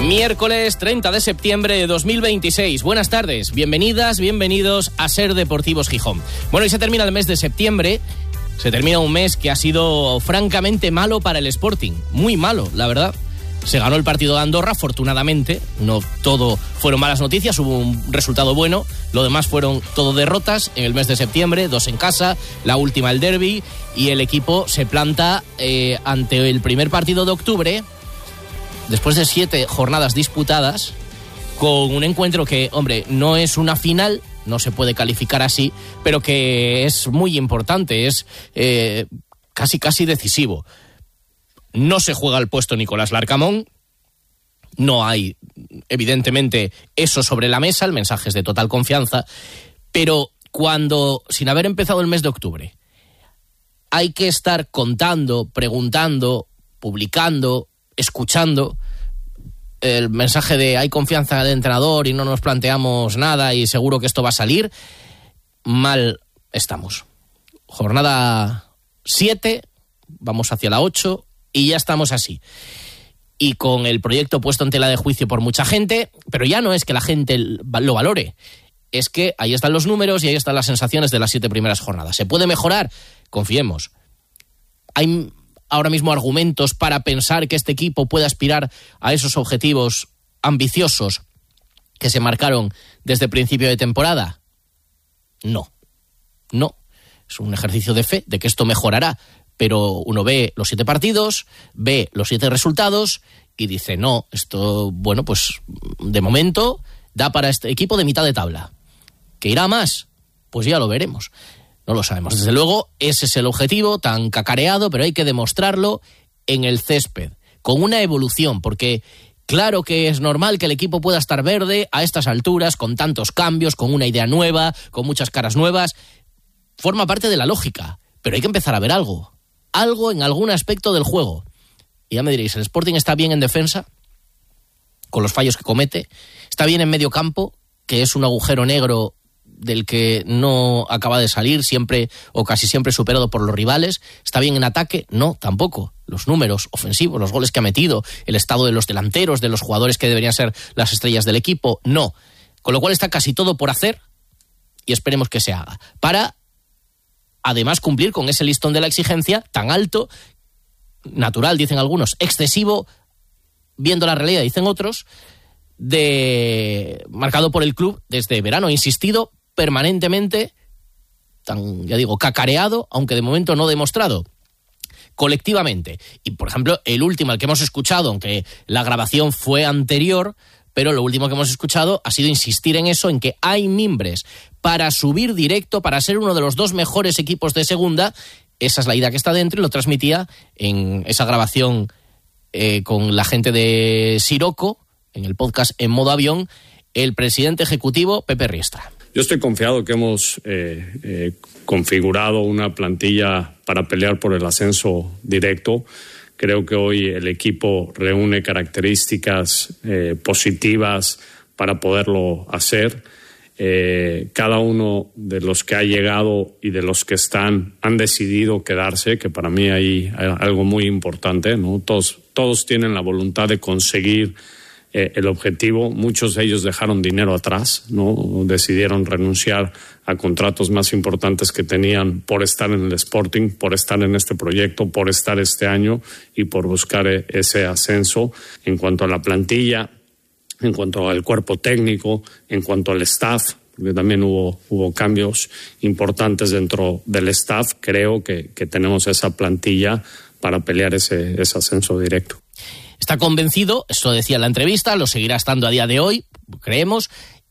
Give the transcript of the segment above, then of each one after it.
Miércoles 30 de septiembre de 2026. Buenas tardes, bienvenidas, bienvenidos a Ser Deportivos Gijón. Bueno, y se termina el mes de septiembre. Se termina un mes que ha sido francamente malo para el Sporting. Muy malo, la verdad. Se ganó el partido de Andorra, afortunadamente. No todo fueron malas noticias, hubo un resultado bueno. Lo demás fueron todo derrotas en el mes de septiembre, 2 en casa, la última el derbi. Y el equipo se planta ante el primer partido de octubre, después de 7 jornadas disputadas, con un encuentro que, hombre, no es una final, no se puede calificar así, pero que es muy importante, es casi decisivo. No se juega el puesto Nicolás Larcamón, no hay, evidentemente, eso sobre la mesa, el mensaje es de total confianza, pero cuando, sin haber empezado el mes de octubre, hay que estar contando, preguntando, publicando, escuchando el mensaje de hay confianza del entrenador y no nos planteamos nada y seguro que esto va a salir, mal estamos. Jornada 7, vamos hacia la 8 y ya estamos así. Y con el proyecto puesto en tela de juicio por mucha gente, pero ya no es que la gente lo valore, es que ahí están los números y ahí están las sensaciones de las 7 primeras jornadas. ¿Se puede mejorar? Confiemos. Hay ahora mismo argumentos para pensar que este equipo puede aspirar a esos objetivos ambiciosos que se marcaron desde el principio de temporada. No. Es un ejercicio de fe de que esto mejorará, pero uno ve los 7 partidos, ve los 7 resultados y dice, no, esto, bueno, pues de momento da para este equipo de mitad de tabla. ¿Que irá más? Pues ya lo veremos. No lo sabemos. Desde luego, ese es el objetivo tan cacareado, pero hay que demostrarlo en el césped, con una evolución, porque claro que es normal que el equipo pueda estar verde a estas alturas, con tantos cambios, con una idea nueva, con muchas caras nuevas. Forma parte de la lógica, pero hay que empezar a ver algo en algún aspecto del juego. Y ya me diréis, ¿el Sporting está bien en defensa? Con los fallos que comete. ¿Está bien en medio campo? Que es un agujero negro del que no acaba de salir, siempre o casi siempre superado por los rivales. ¿Está bien en ataque? No, tampoco. Los números ofensivos, los goles que ha metido, el estado de los delanteros, de los jugadores que deberían ser las estrellas del equipo, no. Con lo cual está casi todo por hacer y esperemos que se haga. Para, además, cumplir con ese listón de la exigencia tan alto, natural, dicen algunos, excesivo, viendo la realidad, dicen otros, marcado por el club desde verano, insistido permanentemente, tan, ya digo, cacareado, aunque de momento no demostrado colectivamente. Y, por ejemplo, el último, el que hemos escuchado, aunque la grabación fue anterior, pero lo último que hemos escuchado ha sido insistir en eso, en que hay mimbres para subir directo, para ser uno de los 2 mejores equipos de segunda. Esa es la idea que está dentro y lo transmitía en esa grabación con la gente de Siroco, en el podcast En Modo Avión, el presidente ejecutivo Pepe Riestra. Yo estoy confiado que hemos configurado una plantilla para pelear por el ascenso directo. Creo que hoy el equipo reúne características positivas para poderlo hacer. Cada uno de los que ha llegado y de los que están han decidido quedarse, que para mí hay algo muy importante, ¿no? Todos tienen la voluntad de conseguir el objetivo. Muchos de ellos dejaron dinero atrás, ¿no? Decidieron renunciar a contratos más importantes que tenían por estar en el Sporting, por estar en este proyecto, por estar este año y por buscar ese ascenso. En cuanto a la plantilla, en cuanto al cuerpo técnico, en cuanto al staff, porque también hubo cambios importantes dentro del staff, creo que tenemos esa plantilla para pelear ese ascenso directo. Está convencido, esto decía en la entrevista, lo seguirá estando a día de hoy, creemos,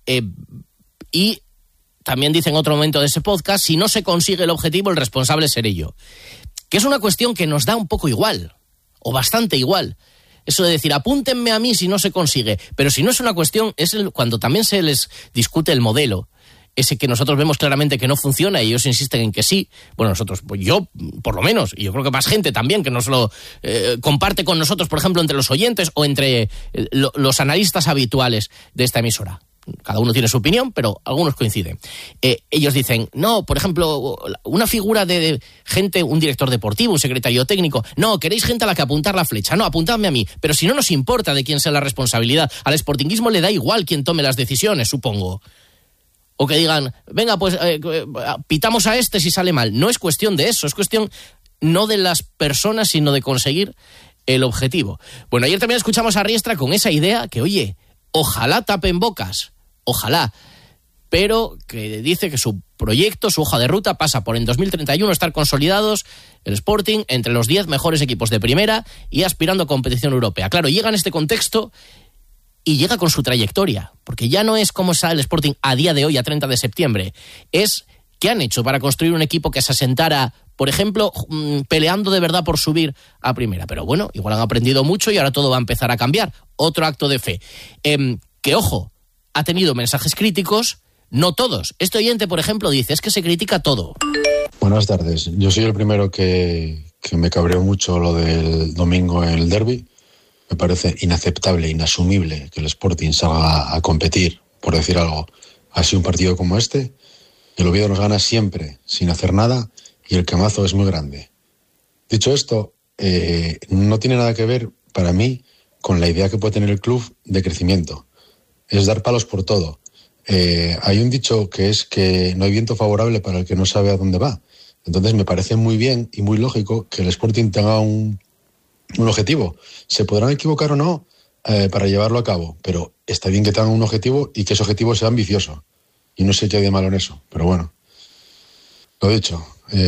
y también dice en otro momento de ese podcast, si no se consigue el objetivo, el responsable seré yo. Que es una cuestión que nos da un poco igual, o bastante igual. Eso de decir, apúntenme a mí si no se consigue, pero si no es una cuestión, es cuando también se les discute el modelo, ese que nosotros vemos claramente que no funciona y ellos insisten en que sí. Bueno, nosotros, pues yo por lo menos, y yo creo que más gente también que nos lo comparte con nosotros, por ejemplo, entre los oyentes o entre los analistas habituales de esta emisora. cada uno tiene su opinión, pero algunos coinciden. Ellos dicen, no, por ejemplo, una figura de gente, un director deportivo, un secretario técnico, no, queréis gente a la que apuntar la flecha, no, apuntadme a mí, pero si no nos importa de quién sea la responsabilidad, al sportinguismo le da igual quién tome las decisiones, supongo. O que digan, venga, pues pitamos a este si sale mal. No es cuestión de eso, es cuestión no de las personas, sino de conseguir el objetivo. Bueno, ayer también escuchamos a Riestra con esa idea que, oye, ojalá tapen bocas, ojalá, pero que dice que su proyecto, su hoja de ruta pasa por en 2031 estar consolidados el Sporting entre los 10 mejores equipos de primera y aspirando a competición europea. Claro, llega en este contexto y llega con su trayectoria, porque ya no es cómo está el Sporting a día de hoy, a 30 de septiembre, es qué han hecho para construir un equipo que se asentara, por ejemplo, peleando de verdad por subir a primera. Pero bueno, igual han aprendido mucho y ahora todo va a empezar a cambiar. Otro acto de fe. Que, ojo, ha tenido mensajes críticos, no todos. Este oyente, por ejemplo, dice, es que se critica todo. Buenas tardes. Yo soy el primero que me cabreó mucho lo del domingo en el derbi. Me parece inaceptable, inasumible que el Sporting salga a competir, por decir algo, así un partido como este. El Oviedo nos gana siempre, sin hacer nada, y el quemazo es muy grande. Dicho esto, no tiene nada que ver, para mí, con la idea que puede tener el club de crecimiento. Es dar palos por todo. Hay un dicho que es que no hay viento favorable para el que no sabe a dónde va. Entonces me parece muy bien y muy lógico que el Sporting tenga un objetivo. Se podrán equivocar o no para llevarlo a cabo, pero está bien que tengan un objetivo y que ese objetivo sea ambicioso. Y no sé qué hay de malo en eso, pero bueno. Lo dicho,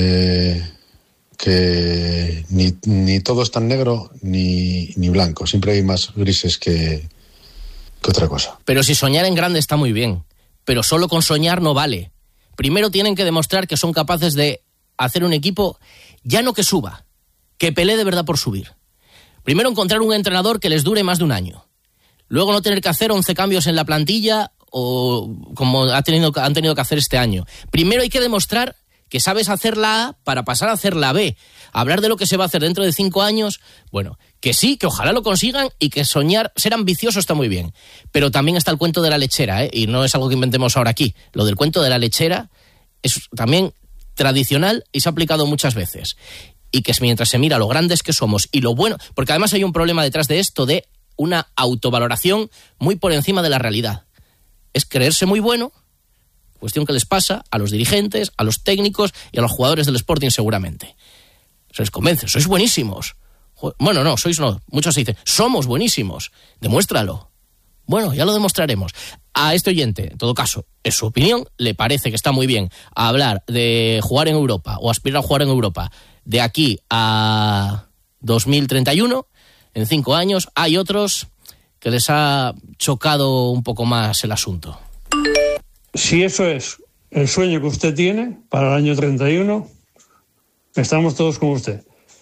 que ni todo es tan negro ni blanco. Siempre hay más grises que otra cosa. Pero si soñar en grande está muy bien, pero solo con soñar no vale. Primero tienen que demostrar que son capaces de hacer un equipo, ya no que suba, que pelee de verdad por subir. Primero encontrar un entrenador que les dure más de un año. Luego no tener que hacer 11 cambios en la plantilla o como han tenido que hacer este año. Primero hay que demostrar que sabes hacer la A para pasar a hacer la B. Hablar de lo que se va a hacer dentro de 5 años, bueno, que sí, que ojalá lo consigan y que soñar, ser ambicioso está muy bien. Pero también está el cuento de la lechera, y no es algo que inventemos ahora aquí. Lo del cuento de la lechera es también tradicional y se ha aplicado muchas veces. Y que mientras se mira lo grandes que somos y lo bueno, porque además hay un problema detrás de esto de una autovaloración muy por encima de la realidad. Es creerse muy bueno, cuestión que les pasa a los dirigentes, a los técnicos y a los jugadores del Sporting seguramente. Se les convence, sois buenísimos. Bueno, no, sois no. Muchos se dicen, somos buenísimos. Demuéstralo. Bueno, ya lo demostraremos. A este oyente, en todo caso, es su opinión, le parece que está muy bien hablar de jugar en Europa o aspirar a jugar en Europa de aquí a 2031, en 5 años. Hay otros que les ha chocado un poco más el asunto. Si eso es el sueño que usted tiene para el año 31, estamos todos con usted.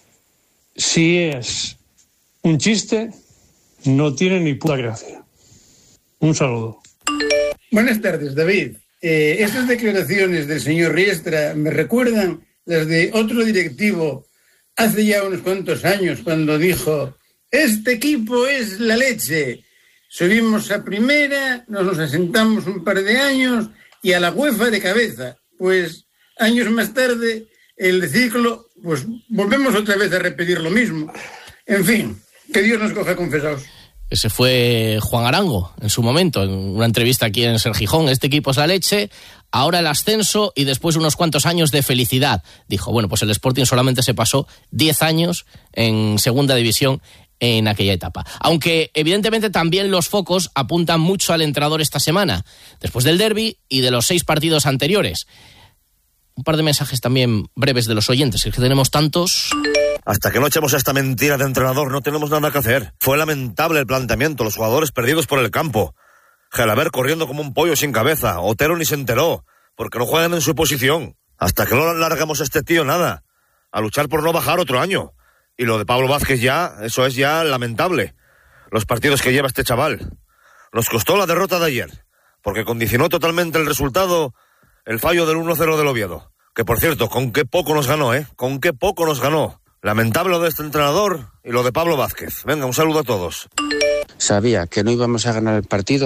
Si es un chiste, no tiene ni puta gracia. Un saludo. Buenas tardes, David. Estas declaraciones del señor Riestra me recuerdan las de otro directivo hace ya unos cuantos años cuando dijo: este equipo es la leche. Subimos a primera, nos asentamos un par de años y a la UEFA de cabeza. Pues años más tarde, el ciclo, pues volvemos otra vez a repetir lo mismo. En fin, que Dios nos coja confesados. Ese fue Juan Arango en su momento, en una entrevista aquí en Ser Gijón. Este equipo es la leche, ahora el ascenso y después unos cuantos años de felicidad. Dijo, bueno, pues el Sporting solamente se pasó 10 años en segunda división en aquella etapa. Aunque evidentemente también los focos apuntan mucho al entrenador esta semana, después del derbi y de los 6 partidos anteriores. Un par de mensajes también breves de los oyentes, es que tenemos tantos. Hasta que no echemos esta mentira de entrenador no tenemos nada que hacer. Fue lamentable el planteamiento, los jugadores perdidos por el campo. Gelabert corriendo como un pollo sin cabeza. Otero ni se enteró, porque no juegan en su posición. Hasta que no largamos a este tío, nada. A luchar por no bajar otro año. Y lo de Pablo Vázquez ya, eso es ya lamentable. Los partidos que lleva este chaval. Nos costó la derrota de ayer, porque condicionó totalmente el resultado el fallo del 1-0 del Oviedo. Que por cierto, con qué poco nos ganó, con qué poco nos ganó. Lamentable lo de este entrenador y lo de Pablo Vázquez. Venga, un saludo a todos. Sabía que no íbamos a ganar el partido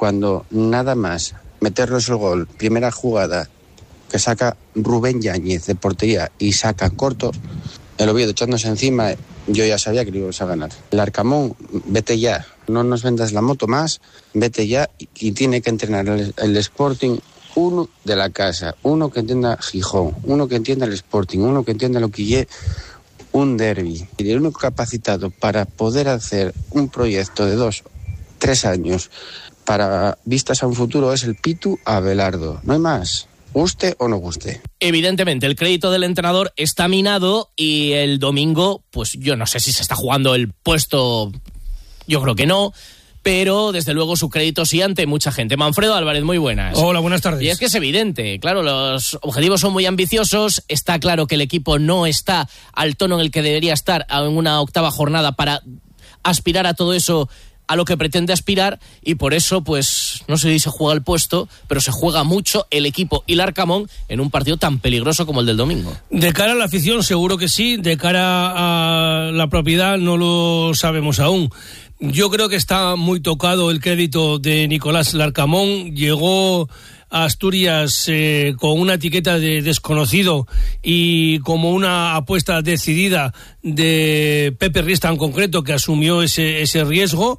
cuando nada más meternos el gol, primera jugada que saca Rubén Yáñez de portería y saca corto, el Oviedo echándose encima, yo ya sabía que lo íbamos a ganar. El Arcamón, vete ya, no nos vendas la moto más, vete ya, y tiene que entrenar el Sporting uno de la casa, uno que entienda Gijón, uno que entienda el Sporting, uno que entienda lo que lleve un derbi. Y el único capacitado para poder hacer un proyecto de 2-3 años para vistas a un futuro es el Pitu Abelardo, no hay más. Guste o no guste. Evidentemente, el crédito del entrenador está minado y el domingo, pues yo no sé si se está jugando el puesto, yo creo que no, pero desde luego su crédito sí ante mucha gente. Manfredo Álvarez, muy buenas. Hola, buenas tardes. Y es que es evidente, claro, los objetivos son muy ambiciosos, está claro que el equipo no está al tono en el que debería estar en una octava jornada para aspirar a todo eso a lo que pretende aspirar, y por eso, pues, no sé si se juega el puesto, pero se juega mucho el equipo y el Arcamón en un partido tan peligroso como el del domingo. De cara a la afición, seguro que sí. De cara a la propiedad, no lo sabemos aún. Yo creo que está muy tocado el crédito de Nicolás Larcamón. Llegó a Asturias con una etiqueta de desconocido y como una apuesta decidida de Pepe Riesta en concreto, que asumió ese riesgo.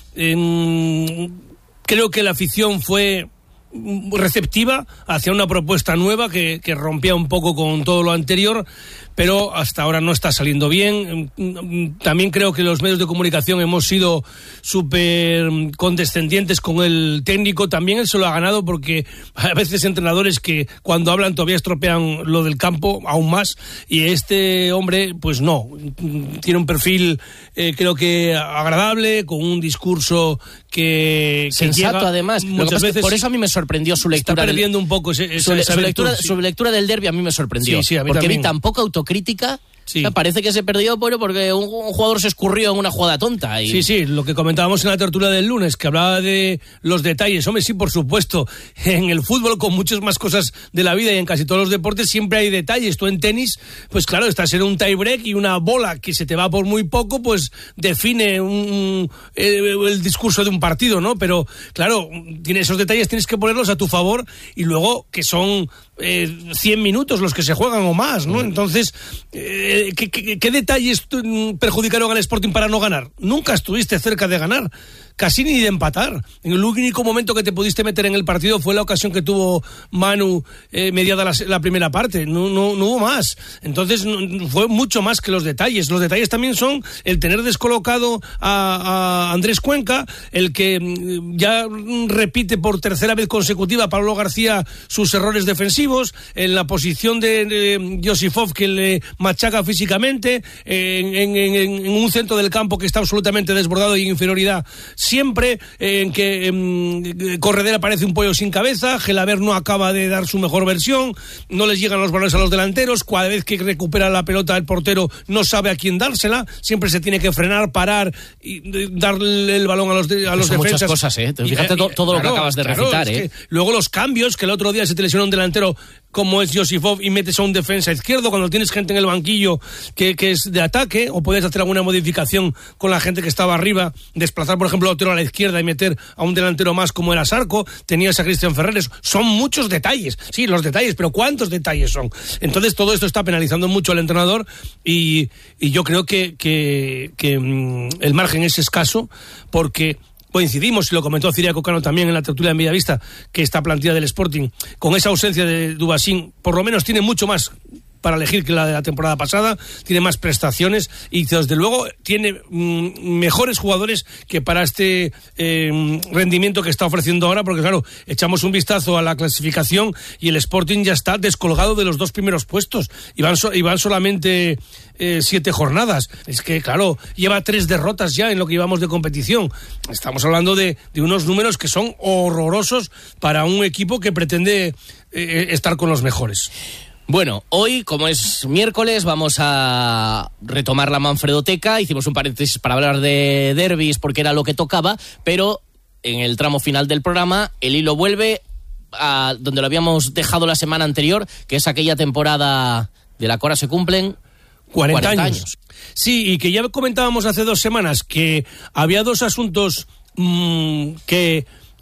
Creo que la afición fue receptiva hacia una propuesta nueva que rompía un poco con todo lo anterior, pero hasta ahora no está saliendo bien. También creo que los medios de comunicación hemos sido súper condescendientes con el técnico. También él se lo ha ganado, porque a veces entrenadores que cuando hablan todavía estropean lo del campo aún más, y este hombre pues no, tiene un perfil creo que agradable, con un discurso que sensato llega, además. muchas veces, por eso a mí me sorprendió su lectura. Está perdiendo un poco su lectura del derbi. A mí me sorprendió, sí, a mí porque también. vi tan poca autocrítica. Sí. Parece que se perdió porque un jugador se escurrió en una jugada tonta. Y... Sí, lo que comentábamos en la tertulia del lunes, que hablaba de los detalles. Hombre, sí, por supuesto. En el fútbol, con muchas más cosas de la vida y en casi todos los deportes, siempre hay detalles. Tú en tenis, pues claro, estás en un tie break y una bola que se te va por muy poco, pues define el discurso de un partido, ¿no? Pero claro, esos detalles tienes que ponerlos a tu favor, y luego que son 100 minutos los que se juegan o más, ¿no? Entonces, ¿qué detalles perjudicaron al Sporting para no ganar? Nunca estuviste cerca de ganar, casi ni de empatar. En el único momento que te pudiste meter en el partido fue la ocasión que tuvo Manu mediada la primera parte. No hubo más. Entonces fue mucho más que los detalles. Los detalles también son el tener descolocado a Andrés Cuenca, el que ya repite por tercera vez consecutiva Pablo García sus errores defensivos, en la posición de Josifov, que le machaca físicamente, en un centro del campo que está absolutamente desbordado y en inferioridad siempre, en que Corredera parece un pollo sin cabeza, Gelaber no acaba de dar su mejor versión, no les llegan los balones a los delanteros, cada vez que recupera la pelota el portero no sabe a quién dársela, siempre se tiene que frenar, parar y darle el balón a los defensas. Muchas cosas, fíjate todo lo que acabas de recitar, es que luego los cambios, que el otro día se te lesionó un delantero como es Josifov y metes a un defensa izquierdo cuando tienes gente en el banquillo que es de ataque, o puedes hacer alguna modificación con la gente que estaba arriba, desplazar por ejemplo a Otero a la izquierda y meter a un delantero más como era Sarco, tenías a Cristian Ferreres. Son muchos detalles, sí, los detalles, pero ¿cuántos detalles son? Entonces todo esto está penalizando mucho al entrenador, y yo creo que el margen es escaso, porque coincidimos, y lo comentó Ciriaco Cano también en la tertulia en Bellavista, que esta plantilla del Sporting, con esa ausencia de Dubasín, por lo menos tiene mucho más para elegir que la de la temporada pasada, tiene más prestaciones y desde luego tiene mejores jugadores que para este rendimiento que está ofreciendo ahora, porque claro, echamos un vistazo a la clasificación y el Sporting ya está descolgado de los 2 primeros puestos y van solamente 7 jornadas. Es que claro, lleva 3 derrotas ya en lo que llevamos de competición. Estamos hablando de unos números que son horrorosos para un equipo que pretende estar con los mejores. Bueno, hoy, como es miércoles, vamos a retomar la Manfredoteca. Hicimos un paréntesis para hablar de derbis porque era lo que tocaba, pero en el tramo final del programa el hilo vuelve a donde lo habíamos dejado la semana anterior, que es aquella temporada de la que ahora se cumplen 40 años. Sí, y que ya comentábamos hace 2 semanas que había 2 asuntos que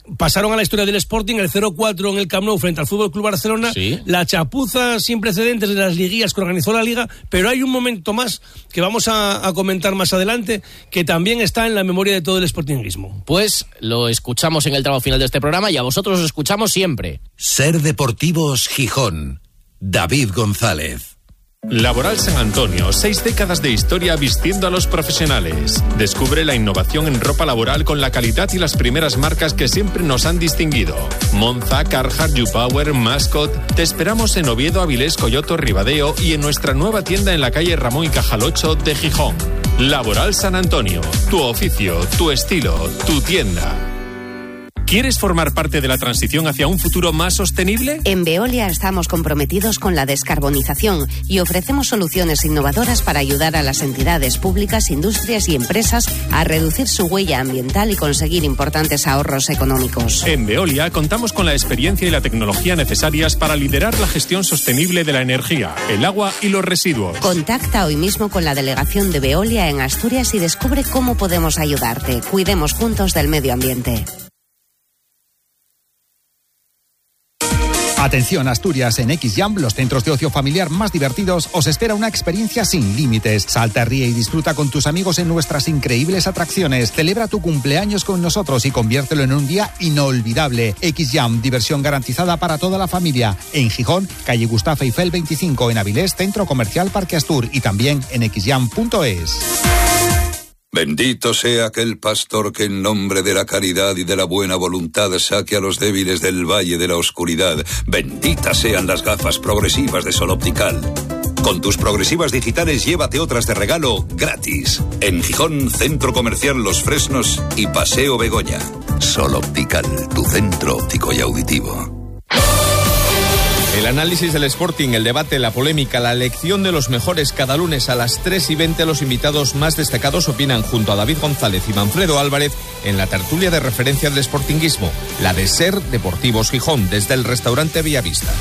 pasaron a la historia del Sporting, el 0-4 en el Camp Nou frente al Fútbol Club Barcelona, ¿Sí? La chapuza sin precedentes de las liguillas que organizó la Liga, pero hay un momento más que vamos a comentar más adelante, que también está en la memoria de todo el sportinguismo. Pues lo escuchamos en el tramo final de este programa y a vosotros os escuchamos siempre. Ser Deportivos Gijón. David González. Laboral San Antonio, 6 décadas de historia vistiendo a los profesionales. Descubre la innovación en ropa laboral con la calidad y las primeras marcas que siempre nos han distinguido. Monza, Carhartt, YouPower, Mascot. Te esperamos en Oviedo, Avilés, Coyoto, Ribadeo y en nuestra nueva tienda en la calle Ramón y Cajal 8 de Gijón. Laboral San Antonio, tu oficio, tu estilo, tu tienda. ¿Quieres formar parte de la transición hacia un futuro más sostenible? En Veolia estamos comprometidos con la descarbonización y ofrecemos soluciones innovadoras para ayudar a las entidades públicas, industrias y empresas a reducir su huella ambiental y conseguir importantes ahorros económicos. En Veolia contamos con la experiencia y la tecnología necesarias para liderar la gestión sostenible de la energía, el agua y los residuos. Contacta hoy mismo con la delegación de Veolia en Asturias y descubre cómo podemos ayudarte. Cuidemos juntos del medio ambiente. Atención Asturias, en XJam, los centros de ocio familiar más divertidos, os espera una experiencia sin límites. Salta, ríe y disfruta con tus amigos en nuestras increíbles atracciones. Celebra tu cumpleaños con nosotros y conviértelo en un día inolvidable. XJam, diversión garantizada para toda la familia. En Gijón, calle Gustavo Eiffel 25, en Avilés, Centro Comercial Parque Astur y también en xjam.es. Bendito sea aquel pastor que en nombre de la caridad y de la buena voluntad saque a los débiles del valle de la oscuridad. Benditas sean las gafas progresivas de Sol Optical. Con tus progresivas digitales llévate otras de regalo gratis. En Gijón, Centro Comercial Los Fresnos y Paseo Begoña. Sol Optical, tu centro óptico y auditivo. El análisis del Sporting, el debate, la polémica, la elección de los mejores cada lunes a las 3:20. Los invitados más destacados opinan junto a David González y Manfredo Álvarez en la tertulia de referencia del sportinguismo, la de Ser Deportivos Gijón, desde el restaurante Villavista.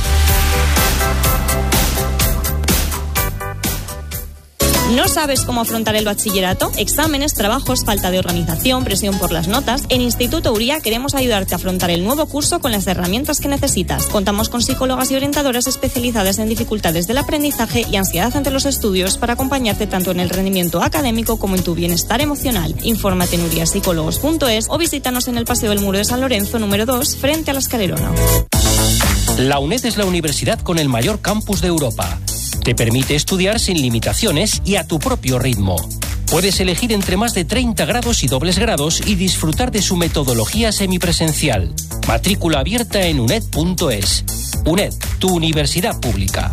¿No sabes cómo afrontar el bachillerato? Exámenes, trabajos, falta de organización, presión por las notas. En Instituto Uría queremos ayudarte a afrontar el nuevo curso con las herramientas que necesitas. Contamos con psicólogas y orientadoras especializadas en dificultades del aprendizaje y ansiedad ante los estudios para acompañarte tanto en el rendimiento académico como en tu bienestar emocional. Infórmate en uriapsicólogos.es o visítanos en el Paseo del Muro de San Lorenzo, número 2, frente a la Escalerona. La UNED es la universidad con el mayor campus de Europa. Te permite estudiar sin limitaciones y a tu propio ritmo. Puedes elegir entre más de 30 grados y dobles grados y disfrutar de su metodología semipresencial. Matrícula abierta en uned.es. UNED, tu universidad pública.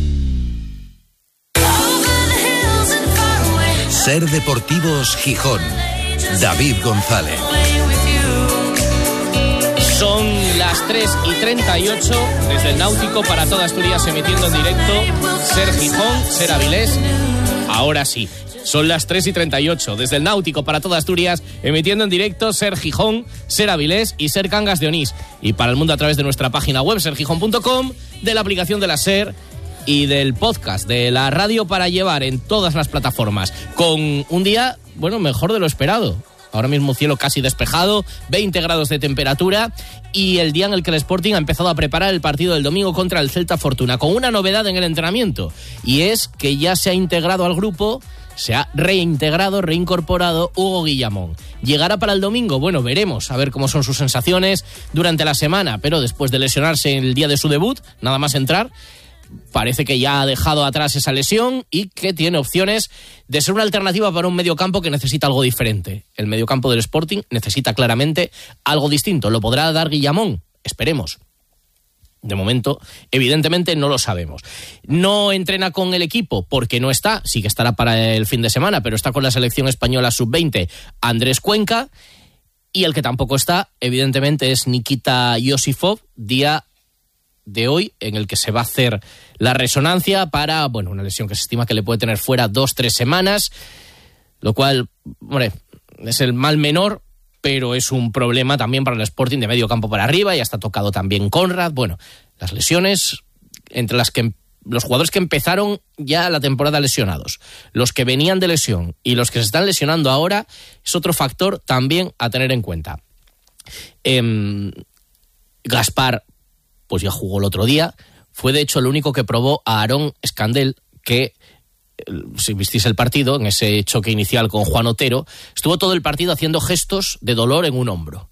Ser Deportivos Gijón. David González. Son las 3:38 desde el Náutico para toda Asturias, emitiendo en directo Ser Gijón, Ser Avilés. Ahora sí, son las 3:38 desde el Náutico para toda Asturias, emitiendo en directo Ser Gijón, Ser Avilés y Ser Cangas de Onís. Y para el mundo a través de nuestra página web, sergijón.com, de la aplicación de la Ser y del podcast de la radio para llevar en todas las plataformas. Con un día, bueno, mejor de lo esperado. Ahora mismo cielo casi despejado, 20 grados de temperatura y el día en el que el Sporting ha empezado a preparar el partido del domingo contra el Celta Fortuna, con una novedad en el entrenamiento, y es que ya se ha integrado al grupo, se ha reincorporado Hugo Guillamón. ¿Llegará para el domingo? Bueno, veremos, a ver cómo son sus sensaciones durante la semana, pero después de lesionarse el día de su debut, nada más entrar, parece que ya ha dejado atrás esa lesión y que tiene opciones de ser una alternativa para un mediocampo que necesita algo diferente. El mediocampo del Sporting necesita claramente algo distinto. ¿Lo podrá dar Guillamón? Esperemos. De momento, evidentemente, no lo sabemos. No entrena con el equipo porque no está, sí que estará para el fin de semana, pero está con la selección española sub-20 Andrés Cuenca, y el que tampoco está, evidentemente, es Nikita Yosifov, día de hoy en el que se va a hacer la resonancia para, bueno, una lesión que se estima que le puede tener fuera 2-3 semanas, lo cual, hombre, es el mal menor, pero es un problema también para el Sporting de medio campo para arriba. Ya está tocado también Conrad. Bueno, las lesiones, entre las que los jugadores que empezaron ya la temporada lesionados, los que venían de lesión y los que se están lesionando ahora, es otro factor también a tener en cuenta. Gaspar, pues ya jugó el otro día. Fue de hecho el único que probó a Aarón Escandel, que, si visteis el partido, en ese choque inicial con Juan Otero, estuvo todo el partido haciendo gestos de dolor en un hombro.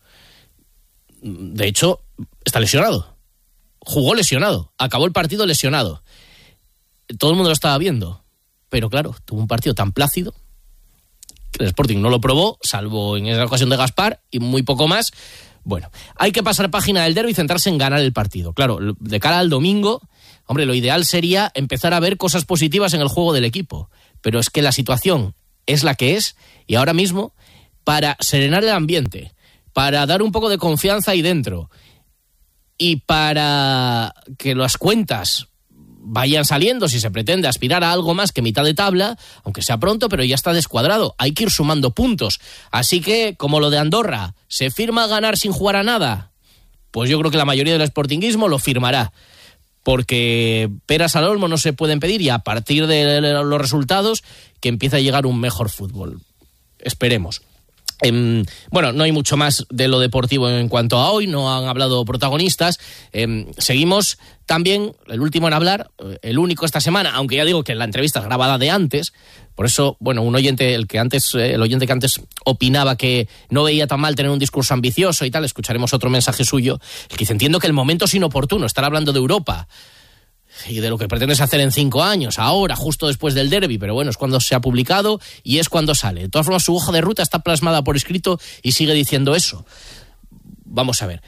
De hecho, está lesionado. Jugó lesionado. Acabó el partido lesionado. Todo el mundo lo estaba viendo. Pero claro, tuvo un partido tan plácido que el Sporting no lo probó, salvo en esa ocasión de Gaspar, y muy poco más. Bueno, hay que pasar página del derbi y centrarse en ganar el partido. Claro, de cara al domingo, hombre, lo ideal sería empezar a ver cosas positivas en el juego del equipo. Pero es que la situación es la que es, y ahora mismo, para serenar el ambiente, para dar un poco de confianza ahí dentro, y para que las cuentas vayan saliendo, si se pretende aspirar a algo más que mitad de tabla, aunque sea pronto, pero ya está descuadrado, hay que ir sumando puntos. Así que, como lo de Andorra, ¿se firma ganar sin jugar a nada? Pues yo creo que la mayoría del sportinguismo lo firmará, porque peras al olmo no se pueden pedir, y a partir de los resultados que empiece a llegar un mejor fútbol. Esperemos. Bueno, no hay mucho más de lo deportivo en cuanto a hoy, no han hablado protagonistas. Seguimos también, el último en hablar, el único esta semana, aunque ya digo que la entrevista es grabada de antes, por eso, bueno, un oyente, el oyente que antes opinaba que no veía tan mal tener un discurso ambicioso y tal, escucharemos otro mensaje suyo, que dice: entiendo que el momento es inoportuno, estar hablando de Europa y de lo que pretendes hacer en 5 años, ahora, justo después del derbi, pero bueno, es cuando se ha publicado y es cuando sale. De todas formas, su hoja de ruta está plasmada por escrito y sigue diciendo eso. Vamos a ver.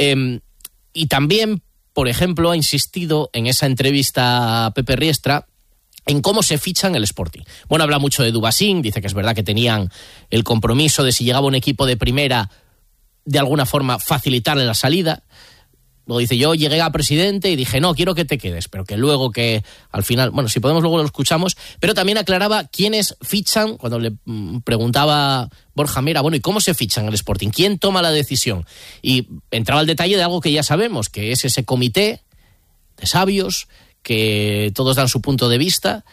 Y también, por ejemplo, ha insistido en esa entrevista a Pepe Riestra en cómo se ficha en el Sporting. Bueno, habla mucho de Dubasín, dice que es verdad que tenían el compromiso de, si llegaba un equipo de primera, de alguna forma facilitarle la salida. Luego dice: yo llegué a presidente y dije, no, quiero que te quedes, pero que luego, que al final, bueno, si podemos luego lo escuchamos, pero también aclaraba quiénes fichan, cuando le preguntaba Borja Mera, bueno, ¿y cómo se fichan el Sporting? ¿Quién toma la decisión? Y entraba al detalle de algo que ya sabemos, que es ese comité de sabios, que todos dan su punto de vista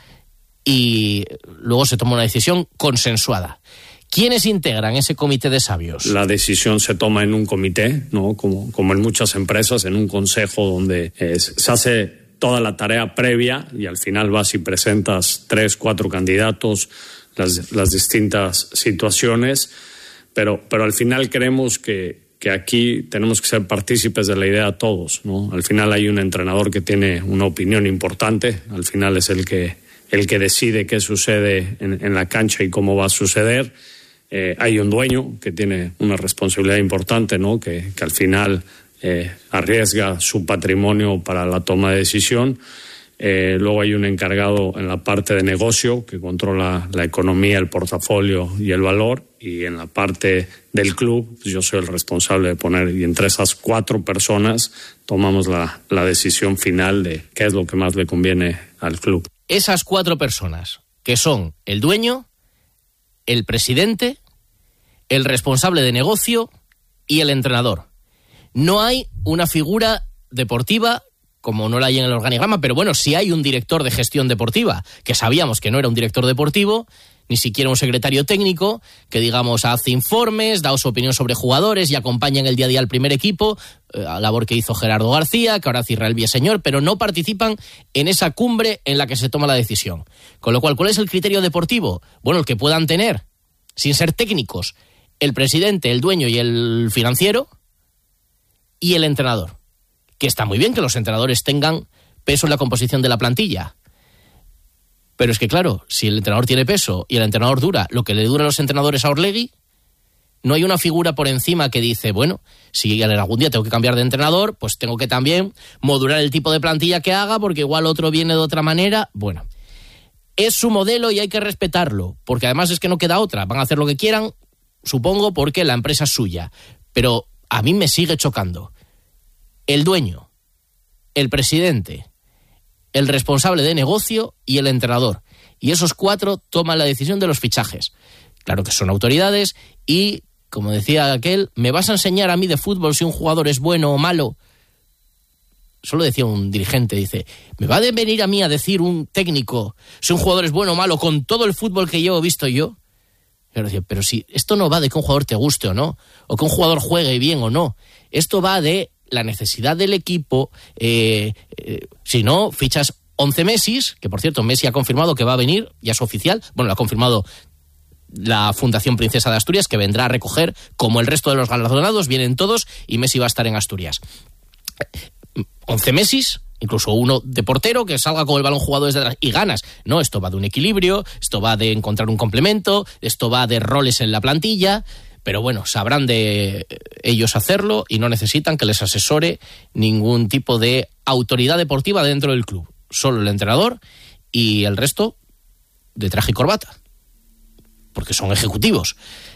y luego se toma una decisión consensuada. ¿Quiénes integran ese comité de sabios? La decisión se toma en un comité, ¿no? Como en muchas empresas, en un consejo donde se hace toda la tarea previa y al final vas y presentas 3, 4 candidatos, las distintas situaciones, pero al final creemos que aquí tenemos que ser partícipes de la idea todos, ¿no? Al final hay un entrenador que tiene una opinión importante, al final es el que decide qué sucede en la cancha y cómo va a suceder. Hay un dueño que tiene una responsabilidad importante, ¿no? Que al final arriesga su patrimonio para la toma de decisión. Luego hay un encargado en la parte de negocio que controla la economía, el portafolio y el valor. Y en la parte del club, pues yo soy el responsable de poner, y entre esas 4 personas tomamos la decisión final de qué es lo que más le conviene al club. Esas 4 personas, que son el dueño, el presidente, el responsable de negocio y el entrenador. No hay una figura deportiva, como no la hay en el organigrama, pero bueno, sí hay un director de gestión deportiva, que sabíamos que no era un director deportivo, ni siquiera un secretario técnico, que digamos hace informes, da su opinión sobre jugadores y acompaña en el día a día al primer equipo, labor que hizo Gerardo García, que ahora hace Israel Villaseñor, pero no participan en esa cumbre en la que se toma la decisión. Con lo cual, ¿cuál es el criterio deportivo? Bueno, el que puedan tener, sin ser técnicos, el presidente, el dueño y el financiero, y el entrenador. Que está muy bien que los entrenadores tengan peso en la composición de la plantilla. Pero es que, claro, si el entrenador tiene peso y el entrenador dura lo que le dura a los entrenadores a Orlegui, no hay una figura por encima que dice, bueno, si algún día tengo que cambiar de entrenador, pues tengo que también modular el tipo de plantilla que haga, porque igual otro viene de otra manera. Bueno, es su modelo y hay que respetarlo, porque además es que no queda otra. Van a hacer lo que quieran, supongo, porque la empresa es suya. Pero a mí me sigue chocando. El dueño, el presidente, el responsable de negocio y el entrenador. Y esos 4 toman la decisión de los fichajes. Claro que son autoridades y, como decía aquel, ¿me vas a enseñar a mí de fútbol si un jugador es bueno o malo? Solo decía un dirigente, dice, ¿me va a venir a mí a decir un técnico si un jugador es bueno o malo con todo el fútbol que yo he visto yo? Pero si esto no va de que un jugador te guste o no, o que un jugador juegue bien o no, esto va de la necesidad del equipo. Si no, fichas 11 Messis, que por cierto Messi ha confirmado que va a venir, ya es oficial, bueno, lo ha confirmado la Fundación Princesa de Asturias, que vendrá a recoger, como el resto de los galardonados, vienen todos y Messi va a estar en Asturias. 11 Messis, incluso uno de portero, que salga con el balón jugado desde atrás y ganas. No, esto va de un equilibrio, esto va de encontrar un complemento, esto va de roles en la plantilla, pero bueno, sabrán de ellos hacerlo y no necesitan que les asesore ningún tipo de autoridad deportiva dentro del club. Solo el entrenador y el resto de traje y corbata, porque son ejecutivos.